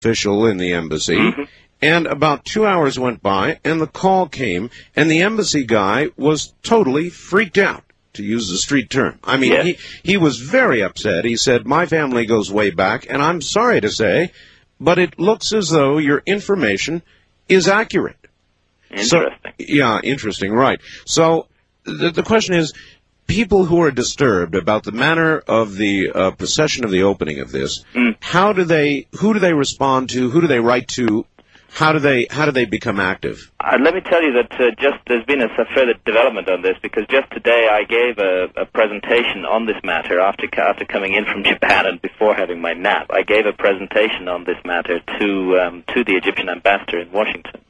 official in the embassy, and about 2 hours went by, and the call came, and the embassy guy was totally freaked out, to use the street term. I mean, he was very upset. He said, my family goes way back, and I'm sorry to say, but it looks as though your information is accurate. Interesting. So, yeah, interesting, right. So the question is, people who are disturbed about the manner of the procession of the opening of this, who do they respond to? Who do they write to? How do they become active? Let me tell you that there's been a further development on this, because just today I gave a presentation on this matter after coming in from Japan and before having my nap. I gave a presentation on this matter to the Egyptian ambassador in Washington.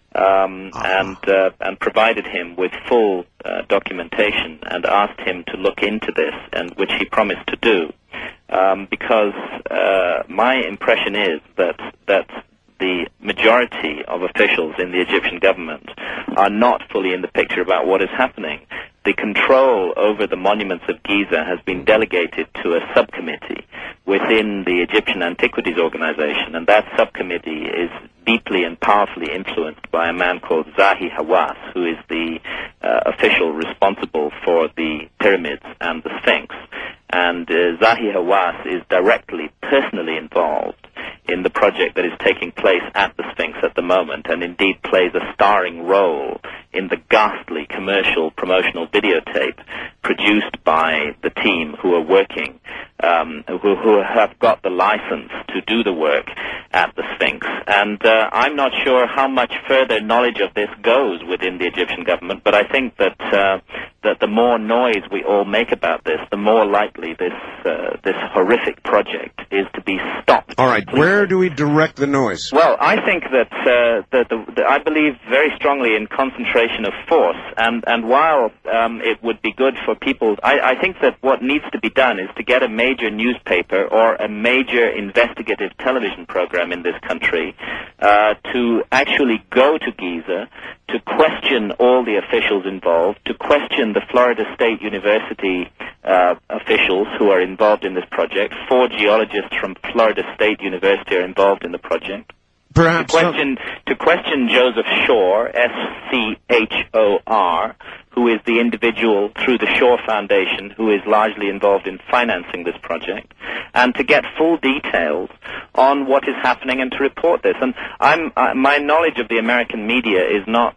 And provided him with full documentation and asked him to look into this, and which he promised to do, because my impression is that the majority of officials in the Egyptian government are not fully in the picture about what is happening. The control over the monuments of Giza has been delegated to a subcommittee within the Egyptian Antiquities Organization, and that subcommittee is deeply and powerfully influenced by a man called Zahi Hawass, who is the official responsible for the pyramids and the Sphinx. And Zahi Hawass is personally involved in the project that is taking place at the Sphinx at the moment, and indeed plays a starring role in the ghastly commercial promotional videotape produced by the team who are working, who have got the license to do the work at the Sphinx. And I'm not sure how much further knowledge of this goes within the Egyptian government, but I think that the more noise we all make about this, the more likely this horrific project is to be stopped. All right, where do we direct the noise? Well, I think that I believe very strongly in concentration of force, and while it would be good for people, I think that what needs to be done is to get a major newspaper or a major investigative television program in this country to actually go to Giza, to question all the officials involved, to question the Florida State University officials who are involved in this project. 4 geologists from Florida State University are involved in the project. Perhaps to question Joseph Schor, S-C-H-O-R, who is the individual through the Schor Foundation who is largely involved in financing this project, and to get full details on what is happening and to report this. And my knowledge of the American media is not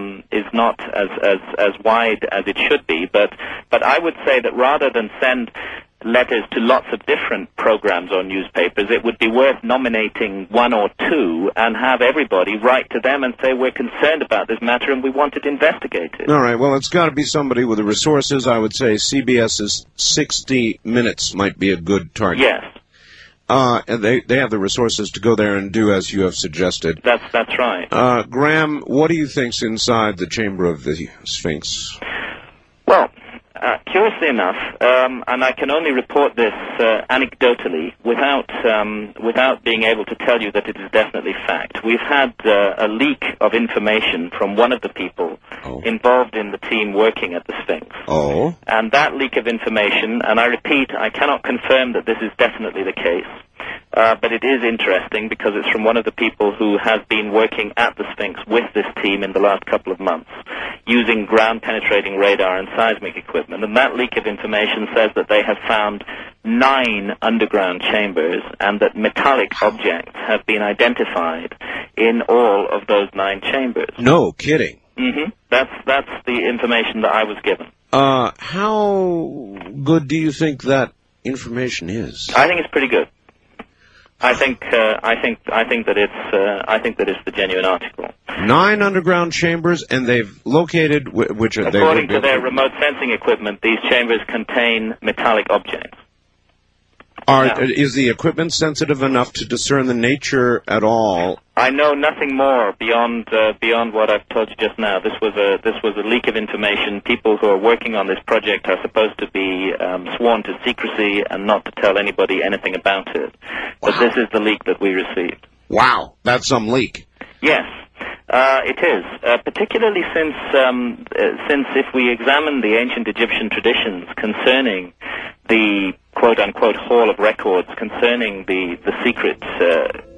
as wide as it should be, but I would say that rather than send letters to lots of different programs or newspapers, it would be worth nominating 1 or 2 and have everybody write to them and say, we're concerned about this matter and we want it investigated. All right, well, it's got to be somebody with the resources. I would say CBS's 60 Minutes might be a good target. Yes. And they have the resources to go there and do as you have suggested. That's right. Graham, what do you think's inside the chamber of the Sphinx? Well, curiously enough, and I can only report this anecdotally, without being able to tell you that it is definitely fact. We've had a leak of information from one of the people involved in the team working at the Sphinx. Oh. And that leak of information, and I repeat, I cannot confirm that this is definitely the case, but it is interesting because it's from one of the people who has been working at the Sphinx with this team in the last couple of months, using ground-penetrating radar and seismic equipment. And that leak of information says that they have found 9 underground chambers and that metallic objects have been identified in all of those 9 chambers. No kidding. Mm-hmm. That's the information that I was given. How good do you think that information is? I think it's pretty good. I think that it's the genuine article. 9 underground chambers, and they've located which are according to their remote sensing equipment. These chambers contain metallic objects. Is the equipment sensitive enough to discern the nature at all? I know nothing more beyond what I've told you just now. This was a leak of information. People who are working on this project are supposed to be sworn to secrecy and not to tell anybody anything about it. But this is the leak that we received. Wow, that's some leak. Yes. It is, particularly since if we examine the ancient Egyptian traditions concerning the quote-unquote Hall of Records, concerning the secret